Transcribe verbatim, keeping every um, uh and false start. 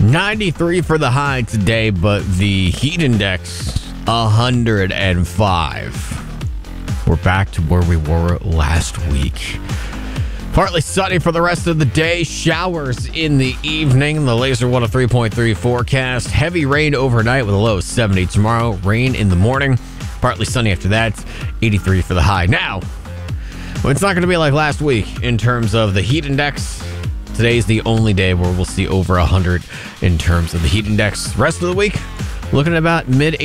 ninety-three for the high today, but the heat index, one hundred five. We're back to where we were last week. Partly sunny for the rest of the day. Showers in the evening. The Laser one oh three point three forecast. Heavy rain overnight with a low of seventy tomorrow. Rain in the morning. Partly sunny after that. eighty-three for the high. Now, well, it's not going to be like last week in terms of the heat index. Today's the only day where we'll see over one hundred in terms of the heat index. Rest of the week, looking at about mid